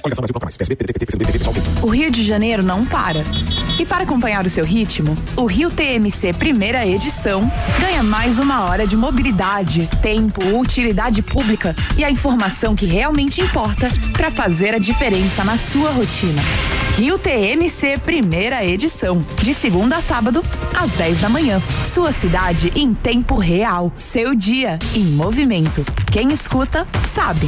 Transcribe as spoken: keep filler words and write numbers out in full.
Coligação Brasil Proclamais. P S B, P D T, P T, P C B, P T, P S B, O Rio de Janeiro não para. E para acompanhar o seu ritmo, o Rio T M C Primeira Edição ganha mais uma hora de mobilidade, tempo, utilidade pública e a informação que realmente importa para fazer a diferença na sua rotina. Rio T M C Primeira Edição, de segunda a sábado, às dez da manhã. Sua cidade em tempo real. Seu dia em movimento. Quem escuta, sabe.